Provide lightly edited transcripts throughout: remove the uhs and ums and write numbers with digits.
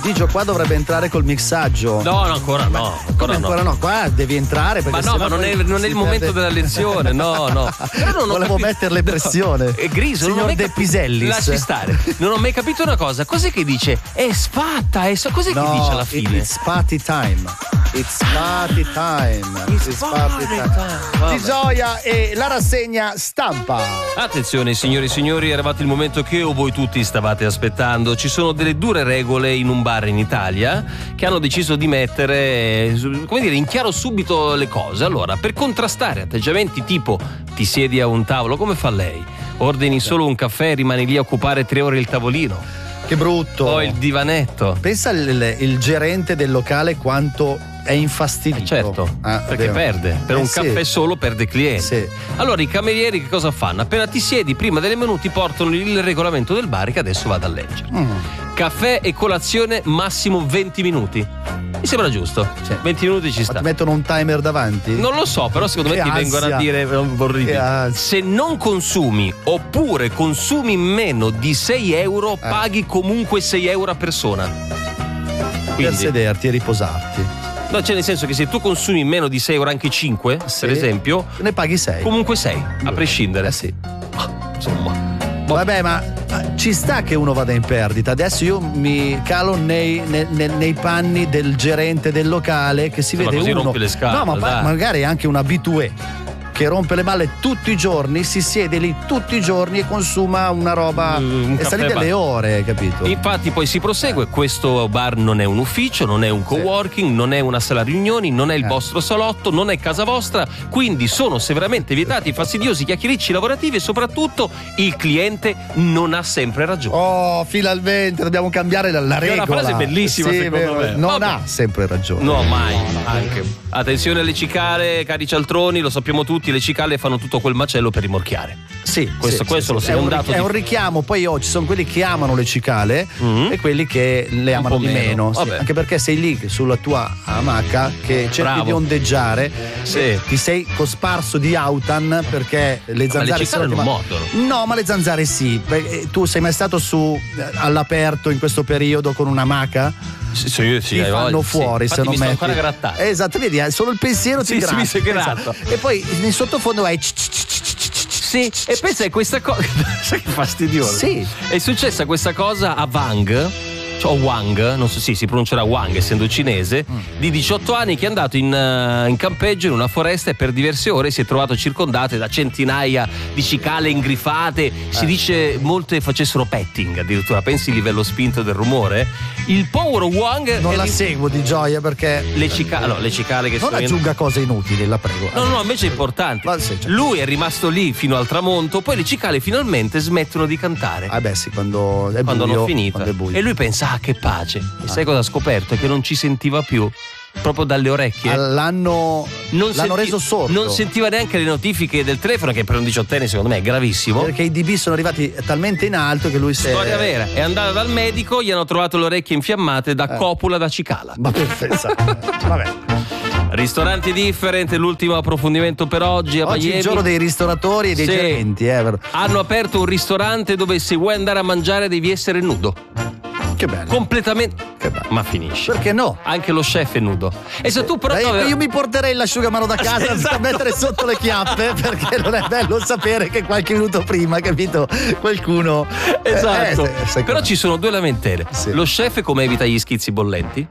Tigio qua dovrebbe entrare col mixaggio. No, ancora no. Ancora no, qua devi entrare perché ma non è il momento della lezione, no. Però volevo metterle pressione. È Griso, signor De Pisellis. Lasci stare. Non ho mai capito una cosa. Cos'è che dice? È sfatta, cos'è che dice alla fine? It's party time. It's party time. Di gioia e la rassegna stampa. Attenzione signori e signori, è arrivato il momento che voi tutti stavate aspettando. Ci sono delle dure regole in un bar in Italia che hanno deciso di mettere, come dire, in chiaro subito le cose. Allora, per contrastare atteggiamenti tipo ti siedi a un tavolo, come fa lei? Ordini solo un caffè e rimani lì a occupare 3 ore il tavolino. Che brutto. O il divanetto. Pensa il gerente del locale quanto è infastidito. Certo, perché perde. Per un caffè solo perde clienti. Sì. Allora i camerieri che cosa fanno? Appena ti siedi, prima delle menù ti portano il regolamento del bar che adesso vado a leggere. Caffè e colazione massimo 20 minuti. Mi sembra giusto. 20 minuti ci sta. Ma ti mettono un timer davanti? Non lo so, però secondo me ti vengono a dire se non consumi oppure consumi meno di 6 euro paghi comunque 6 euro a persona. Quindi, per sederti e riposarti. No, cioè nel senso che se tu consumi meno di 6 euro, anche 5 per esempio, ne paghi 6. Comunque 6, a prescindere. Sì. Insomma. Vabbè, ma ci sta che uno vada in perdita. Adesso io mi calo nei panni del gerente del locale che si vede così uno. Rompi le scale, no, ma magari anche un abitué che rompe le balle tutti i giorni, si siede lì tutti i giorni e consuma una roba e sta lì delle ore, capito? Infatti poi si prosegue, questo bar non è un ufficio, non è un coworking, non è una sala riunioni, non è il vostro salotto, non è casa vostra, quindi sono severamente vietati i fastidiosi chiacchiericci lavorativi e soprattutto il cliente non ha sempre ragione. Oh, finalmente dobbiamo cambiare la regola. È una frase bellissima, secondo me. Non ha sempre ragione. No, mai. Anche. Attenzione alle cicale, cari cialtroni, lo sappiamo tutti, le cicale fanno tutto quel macello per rimorchiare. Sì, questo lo è un richiamo. Poi ci sono quelli che amano le cicale e quelli che le amano di meno. Sì, anche perché sei lì sulla tua amaca che cerchi di ondeggiare, ti sei cosparso di autan perché le zanzare. Ma le cicale non mordono. No, ma le zanzare sì. Tu sei mai stato all'aperto in questo periodo con un'amaca? Sì, ti fanno fuori se non mi metti. Ancora grattare. Esatto, vedi, solo il pensiero ti gratta. Sì, mi sei grattato. E poi nel sottofondo hai sì, e pensa a questa cosa. Sai che fastidioso. Sì. È successa questa cosa a Wang. O Wang, non so, si pronuncerà Wang essendo cinese, di 18 anni che è andato in campeggio in una foresta e per diverse ore si è trovato circondato da centinaia di cicale ingrifate. Si dice molte facessero petting addirittura, pensi il livello spinto del rumore. Il povero Wang non la seguo di gioia perché le cicale che non aggiunga cose inutili, la prego. No, invece è importante. Lui è rimasto lì fino al tramonto, poi le cicale finalmente smettono di cantare. Quando hanno finito. E lui pensa che pace. E sai cosa ha scoperto? Che non ci sentiva più. Proprio dalle orecchie. L'hanno reso sordo. Non sentiva neanche le notifiche del telefono, che per un 18enne secondo me è gravissimo. Perché i dB sono arrivati talmente in alto che lui Storia vera. È andata dal medico, gli hanno trovato le orecchie infiammate da copula da cicala. Ma perfetto. Vabbè. Ristoranti Different, l'ultimo approfondimento per oggi a Miami. Oggi è il giorno dei ristoratori e dei gerenti. Hanno aperto un ristorante dove se vuoi andare a mangiare devi essere nudo. Che bello. Completamente. Che bello. Ma finisce. Perché no? Anche lo chef è nudo. E se tu però. Io mi porterei l'asciugamano da casa per mettere sotto le chiappe, perché non è bello sapere che qualche minuto prima, capito? Qualcuno. Esatto. Però ci sono due lamentele. Sì. Lo chef come evita gli schizzi bollenti?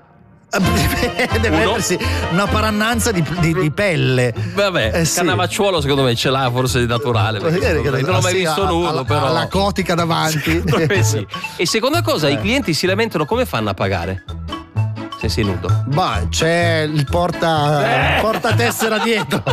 Deve mettersi una parannanza di pelle. Vabbè, Cannavacciuolo secondo me ce l'ha forse di naturale. Non l'ho mai visto nudo, però. La cotica davanti. Sì. E seconda cosa, i clienti si lamentano come fanno a pagare? Se sei nudo. C'è il porta tessera dietro.